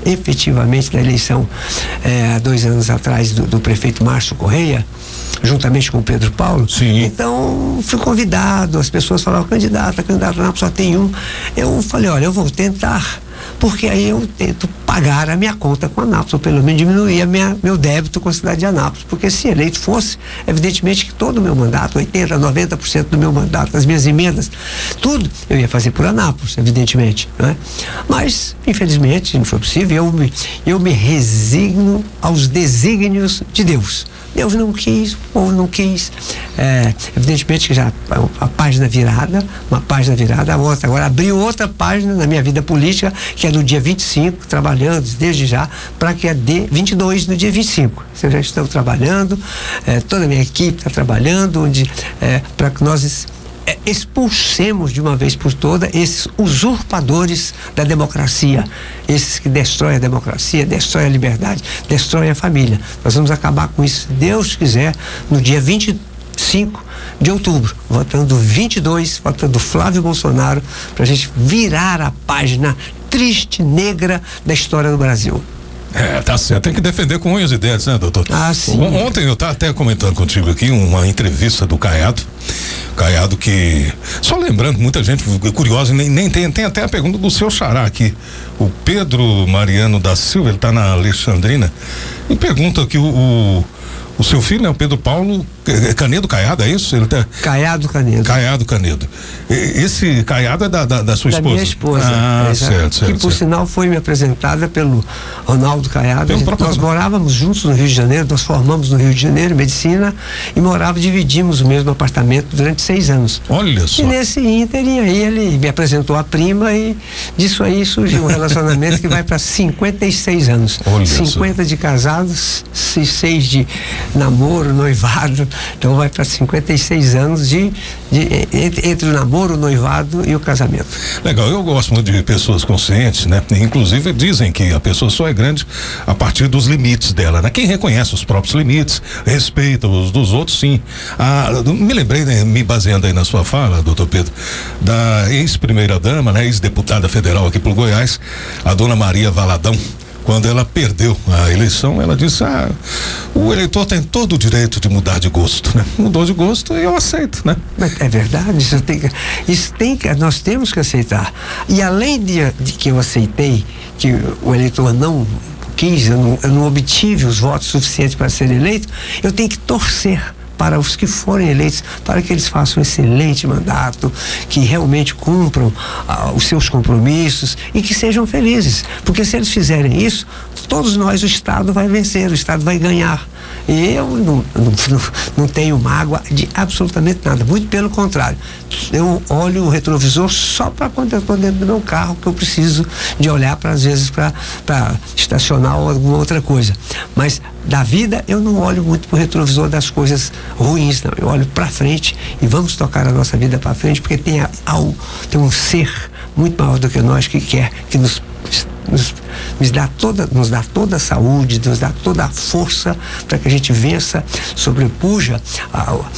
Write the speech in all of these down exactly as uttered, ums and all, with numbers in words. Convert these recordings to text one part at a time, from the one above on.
efetivamente da eleição é, há dois anos atrás do, do prefeito Márcio Correia, juntamente com o Pedro Paulo. Sim. Então, fui convidado, as pessoas falavam, candidato, candidato, Anápolis só tem um. Eu falei, olha, eu vou tentar, porque aí eu tento pagar a minha conta com a Anápolis, ou pelo menos diminuir a minha, meu débito com a cidade de Anápolis, porque se eleito fosse, evidentemente que todo o meu mandato, oitenta por cento, noventa por cento do meu mandato, as minhas emendas, tudo eu ia fazer por Anápolis, evidentemente, não é? Mas, infelizmente, não foi possível, eu me, eu me resigno aos desígnios de Deus. Deus não quis, o povo não quis. É, evidentemente que já a, a página virada, uma página virada, a outra. Agora abriu outra página na minha vida política, que é do dia vinte e cinco, trabalhando desde já, para que é de vinte e dois no dia vinte e cinco. Eu já estou trabalhando, é, toda a minha equipe está trabalhando, onde é, para que nós É, expulsemos de uma vez por todas esses usurpadores da democracia, esses que destroem a democracia, destroem a liberdade, destroem a família. Nós vamos acabar com isso, se Deus quiser, no dia vinte e cinco de outubro, votando vinte e dois, votando Flávio Bolsonaro, para a gente virar a página triste, negra da história do Brasil. É, tá certo, tem que defender com unhas e dentes, né, doutor? Ah, sim. Ontem eu estava até comentando contigo aqui uma entrevista do Caiado, Caiado que, só lembrando, muita gente curiosa, nem, nem tem, tem até a pergunta do seu xará aqui, o Pedro Mariano da Silva, ele tá na Alexandrina, e pergunta aqui o, o O seu filho, né, o Pedro Paulo Canedo Caiado, é isso? Ele tá... Caiado Canedo. Caiado Canedo. Esse Caiado é da, da, da sua da esposa? Da minha esposa. Ah, é, certo, certo. Que, por certo. sinal, foi me apresentada pelo Ronaldo Caiado. Pelo gente, próprio... Nós morávamos juntos no Rio de Janeiro, nós formamos no Rio de Janeiro medicina e morávamos, dividimos o mesmo apartamento durante seis anos. Olha só. E nesse ínterim aí ele me apresentou a prima e disso aí surgiu um relacionamento que vai para cinquenta e seis anos. Olha cinquenta só. De casados, seis de namoro, noivado, então vai para cinquenta e seis anos de, de entre, entre o namoro, o noivado e o casamento. Legal, eu gosto muito de pessoas conscientes, né? Inclusive dizem que a pessoa só é grande a partir dos limites dela, né? Quem reconhece os próprios limites, respeita os dos outros, sim. Ah, me lembrei, né, me baseando aí na sua fala, doutor Pedro, da ex-primeira-dama, né? Ex-deputada federal aqui pro Goiás, a dona Maria Valadão. Quando ela perdeu a eleição, ela disse, ah, o eleitor tem todo o direito de mudar de gosto, né? Mudou de gosto e eu aceito, né? Mas é verdade, isso tem que, isso tem que, nós temos que aceitar. E além de, de que eu aceitei que o eleitor não quis, eu não, eu não obtive os votos suficientes para ser eleito, eu tenho que torcer para os que forem eleitos, para que eles façam um excelente mandato, que realmente cumpram ah, os seus compromissos e que sejam felizes, porque se eles fizerem isso, todos nós, o Estado vai vencer, o Estado vai ganhar. E eu não, não, não tenho mágoa de absolutamente nada, muito pelo contrário, eu olho o retrovisor só para quando eu estou dentro do meu carro, que eu preciso de olhar para, às vezes, para estacionar ou alguma outra coisa, mas da vida eu não olho muito para o retrovisor das coisas ruins, não, eu olho para frente e vamos tocar a nossa vida para frente, porque tem, a, ao, tem um ser muito maior do que nós que quer que nos Nos, nos, dá toda, nos dá toda a saúde, nos dá toda a força para que a gente vença, sobrepuja a,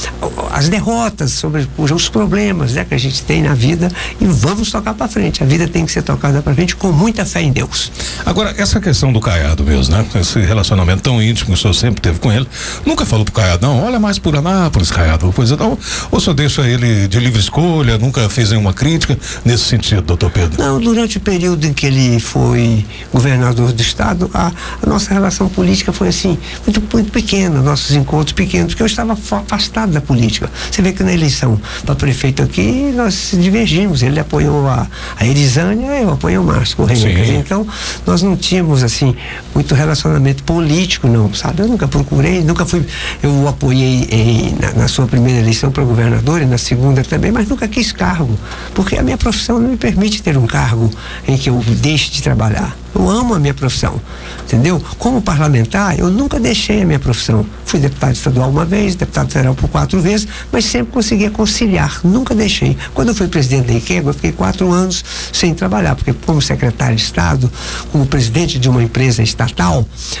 a, as derrotas, sobrepuja os problemas, né, que a gente tem na vida e vamos tocar para frente. A vida tem que ser tocada para frente com muita fé em Deus. Agora, essa questão do Caiado mesmo, né? Esse relacionamento tão íntimo que o senhor sempre teve com ele, nunca falou pro Caiado, não, olha mais por Anápolis, Caiado, coisa não, ou o senhor deixa ele de livre escolha, nunca fez nenhuma crítica nesse sentido, doutor Pedro? Não, durante o período em que ele foi governador do estado, a, a nossa relação política foi assim, muito, muito pequena, nossos encontros pequenos, porque eu estava afastado da política. Você vê que na eleição para prefeito aqui, nós divergimos, ele apoiou a, a Elisânia, eu apoiei o Márcio Correia. Então, nós não tínhamos, assim, muito relacionamento político, não, sabe? Eu nunca procurei, nunca fui, eu o apoiei em, na, na sua primeira eleição para governador e na segunda também, mas nunca quis cargo, porque a minha profissão não me permite ter um cargo em que eu deixe de trabalhar. Eu amo a minha profissão, entendeu? Como parlamentar, eu nunca deixei a minha profissão. Fui deputado estadual uma vez, deputado federal por quatro vezes, mas sempre conseguia conciliar, nunca deixei. Quando eu fui presidente da Iquegua, eu fiquei quatro anos sem trabalhar, porque como secretário de Estado, como presidente de uma empresa estatal,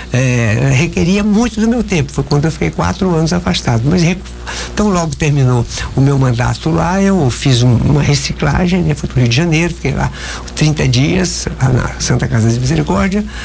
é, requeria muito do meu tempo. Foi quando eu fiquei quatro anos afastado. Mas tão logo terminou o meu mandato lá, eu fiz um, uma reciclagem, né? Fui para o Rio de Janeiro, fiquei lá trinta dias, lá na Santa Casa de Misericórdia,